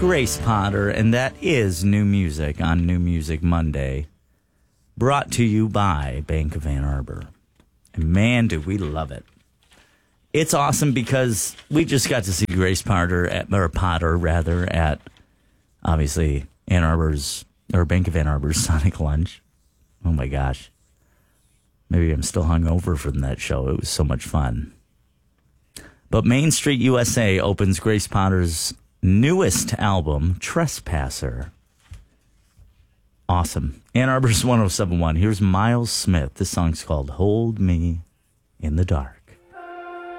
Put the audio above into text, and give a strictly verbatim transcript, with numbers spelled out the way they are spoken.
Grace Potter, and that is New Music on New Music Monday, brought to you by Bank of Ann Arbor. And man, do we love it. It's awesome because we just got to see Grace Potter, at, or Potter rather, at obviously Ann Arbor's, or Bank of Ann Arbor's Sonic Lunch. Oh my gosh. Maybe I'm still hungover from that show. It was so much fun. But Main Street U S A opens Grace Potter's newest album, Trespasser. Awesome. Ann Arbor's one oh seven point one. Here's Miles Smith. This song's called Hold Me in the Dark.